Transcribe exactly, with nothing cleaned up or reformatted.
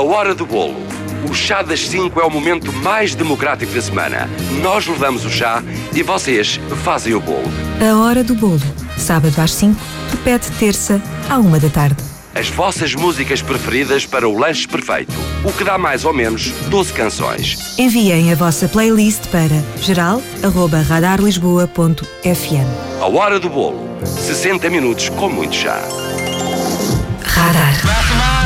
Hora do Bolo. O chá das cinco é o momento mais democrático da semana. Nós levamos o chá e vocês fazem o bolo. A Hora do Bolo. Sábado às cinco, repete terça à uma da tarde. As vossas músicas preferidas para o lanche perfeito. O que dá mais ou menos doze canções. Enviem a vossa playlist para geral arroba radar lisboa ponto f m. A Hora do Bolo. sessenta minutos com muito chá. Radar.